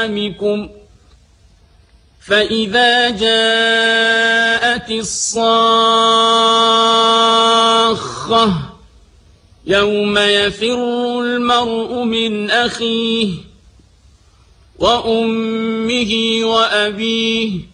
أنعامكم فإذا جاءت الصاخة يوم يفر المرء من أخيه وأمه وأبيه